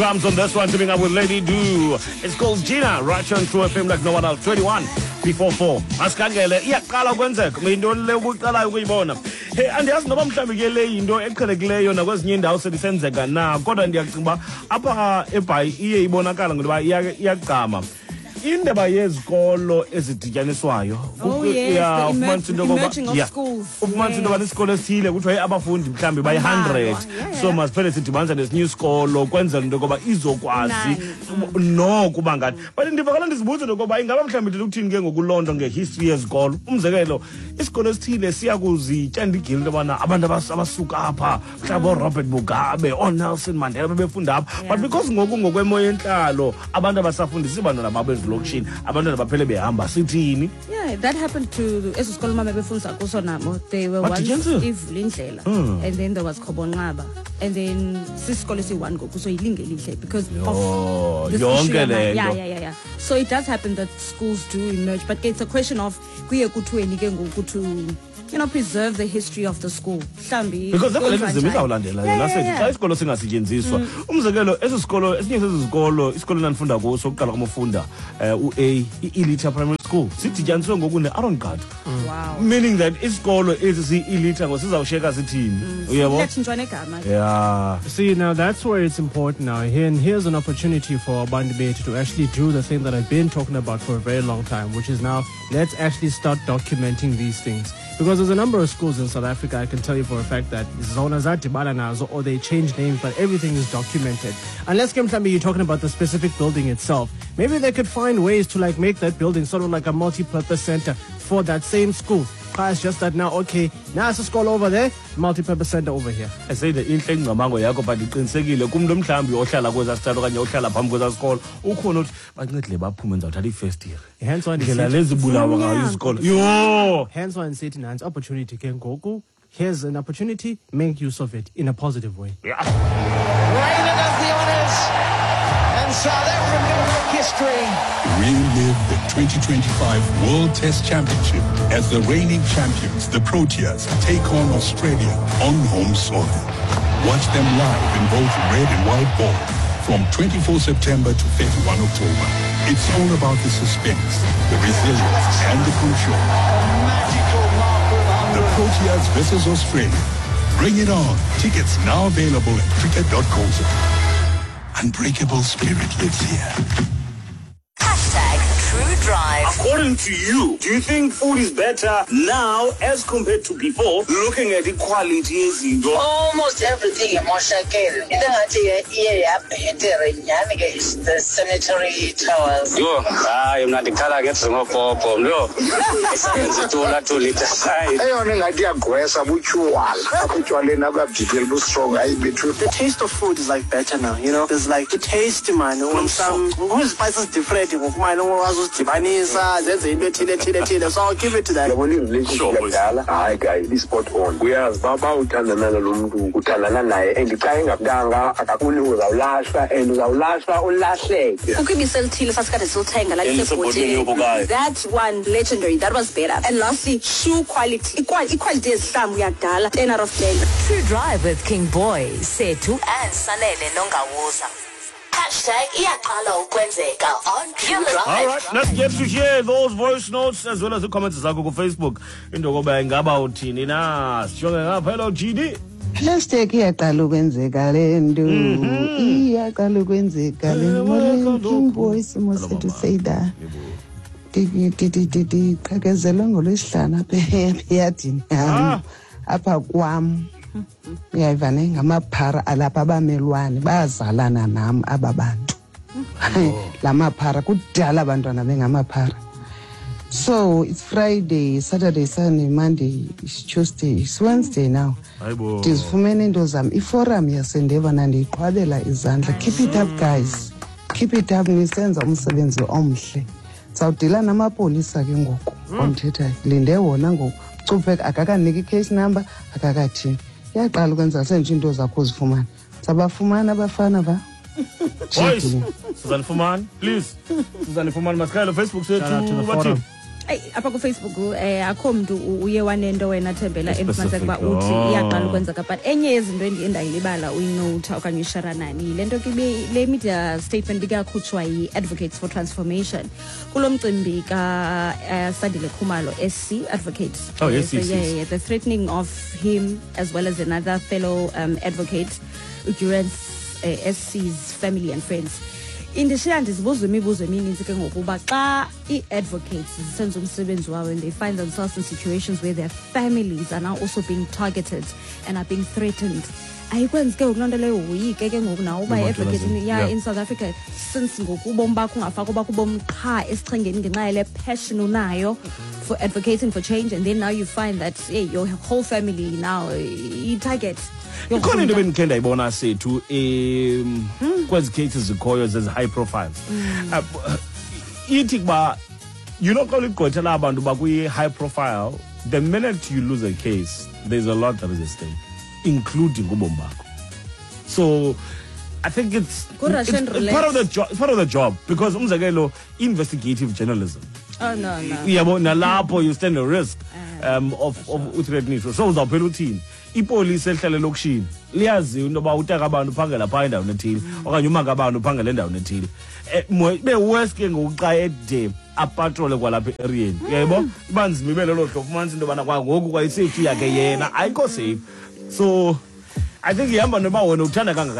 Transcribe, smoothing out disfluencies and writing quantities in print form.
Comes on this one, teaming up with Lady Do. It's called Gina, right on True FM like no one else. 21 before 4. Asikangele iyaqala kwenzeka into le ukuqala ukuyibona. Hey, andiyazi noba mhlawumbe ke le into eqhelekileyo nakwezinye indawo selisenzeka na, kodwa ndiyacinga apha eBhayi iye ibonakala ngoba iyagqama. Indaba yezikolo ezidityaniswayo emerging of schools. Ufumanisa into yoba isikolo esithile kuthiwa abafundi mhlawumbe bayi-100 so masiphele sidibanisa nesinye isikolo kwenzela into yokuba izokwazi nokuba ngathi. But ndivakala ndizibuza into yokuba ingaba mhlawumbe ndikuthini ke ngokulonto ngehistory yezikolo. Umzekelo isikolo esithile siyakuzitya ndigile into yobana abantu abasuka apha mhlawumbe oRobert Mugabe oNelson Mandela bebefunda apha, but because ngoku ngokwemo yentlalo abantu abasafundisa abantwana babo ezilokishini abantwana baphele behamba sithini. Yeah, that happened to esisikolo mama befundisa kuso nabo. They were once Ivulindlela and then there was Khobonqaba and then sisikolo esi1 ngoku so ilingeli lihle because of yonke le nto. Yeah. So it does happen that schools do emerge, but it's a question of kuye kuthiweni ke ngoku to preserve the history of the school. Because that's izawulandela yena sethi xa isikolo singasetyenziswa. Umzekelo esinye sezizikolo isikolo nandifunda kuso oqala kumufunda uA iElita Primary School sidityaniswe ngoku neAaron Gadu. Wow. Meaning that isikolo esiyiElita ngosizawusheka sithini. Uyabo? Yeah. See, now that's where it's important now. Here's an opportunity for Bandibeti to actually do the thing that I've been talking about for a very long time, which is now let's actually start documenting these things. Because there's a number of schools in South Africa, I can tell you for a fact that or they change names, but everything is documented. Unless you're talking about the specific building itself, maybe they could find ways to make that building sort of like a multi-purpose center for that same school. It's just that now it's a school over there, multi-purpose center over here. I say the inhle ngcamango yakho but iqinisekile kumntu mhlawumbi ohlala kweza sithathu okanye ohlala phambi kweza sikolo ukhona uthi bancedile baphume ndizawuthatha i-first year. Hence why ndlela lezibulawa ngayo isikolo. Hence why City Nance opportunity can go. Here's an opportunity, make use of it in a positive way. Yeah. Rainer does the honors, and South Africa make history. Relive the 2025 World Test Championship as the reigning champions, the Proteas, take on Australia on home soil. Watch them live in both red and white ball from 24 September to 31 October. It's all about the suspense, the resilience, and the control. Magical mark. The Proteas versus Australia. Bring it on. Tickets now available at cricket.co.za. Unbreakable spirit lives here. #TrueDrive. According to you, do you think food is better now as compared to before, looking at the quality yezinto? Almost everything emoshakele. Into ngathi iye yabhetere nyani ke is the sanitary towels. Yo, mna ndikhala ngezingopopo no. Isenze 2 liters. Eyona ngathi yagwesa butywala. Butywaleni ababhideli bustrong ayibethu. The taste of food is better now, There's the taste, man. Some spices different. So I'll give it to that. Hayi guys, this spot on. Uyazi baba uthandana nalo muntu uthandana naye and xa engakudanga akakuni uzawulashwa and uzawulashwa ulahleke. Ukubisi elithile sasikade silithenga la isebhotini. That one legendary, that was better. And lastly, shoe quality. Equality yezihlangu yakudala 10 out of 10. True Drive with King Boy, Setu and Sanele Nongawuza. #iyaqala ukwenzeka on True Drive. All right, let's get to hear those voice notes as well as the comments zakho ku Facebook. Into yokuba ingaba uthini na? Sijonge ngapha. Hello GD. Hashtag iyaqala ukwenzeka lento. Iyaqala ukwenzeka lento. King Boy simo sethu sayida. Qhakezela ngolwesihlanu apha eyadini yami. Apha kwam. Uyayivane ngamaphara alapha abamelwane bazalana nami ababantu. Lamaphara kudala abantwana bengamaphara. So it's Friday, Saturday, Sunday, Monday, it's Tuesday, it's Wednesday now. Ndizifumene into zami iforum yasendeva nandiyiqhwabela izandla. Keep it up guys. Keep it up nisenza umsebenzi omhle. Sawudila namapolisa ke ngoku. Ondithetha linde wona ngoku. Cuphe akakaniki i-case number akakathini. Yaqala ukwenza senje into zakho uzifumana. Sabafumana abafana ba. Boys, Suzanne Fuman, please. Suzanne Fuman masikhala Facebook sethu bathi apha ku Facebook akho mntu uye wanento wena Thembela endifumanise kuba uthi iyaqala ukwenzeka, but enye yezinto endiye ndayilibala uyinota okanye uyishara nani le nto ke le media statement bikakhutshwa yi-Advocates for Transformation kulo mcimbi Sandile Khumalo SC advocate. Yes. The threatening of him as well as another fellow advocate Durance SC's family and friends. Indishiya ndizibuza imibuzo emininzi ke ngokuba xa i-advocates zisenza umsebenzi wawo and they find themselves in situations where their families are now also being targeted and are being threatened. Ayikwenzi ke ukulonto leyo uyike ke ngoku nawo uba advocate in South Africa since ngokubomi bakho ungafaka uba kubomi qha esichengeni ngenxa yale passion unayo for advocating for change, and then now you find that your whole family now i-target. Ikhona into bendikhe ndayibona sethu kwezi cases zikhoyo zezi high profiles ithi kuba you know xa uligqwetha abantu bakwi-high profile, the minute you lose a case there's a lot that is at stake, including ubomi bakho. So I think it's part of the job because umzekelo investigative journalism. Oh no. Yabo nalapho you stand a risk of threatening. So uzawuphela uthini? Ipolisi ehlele lokishini liyazi into ba utaka abantu phangela pha endaweni ethile okanye umaka abantu phangela endaweni ethile. Be worse ke ngokuqa ede apatrol kwalapha eariyeni. Yebo ibanzima ibe lelo hlobo fumanisa into bana kwangoku kwayisafety yakhe yena ayikho safe. So I think ihamba noba wena uthanda kangaka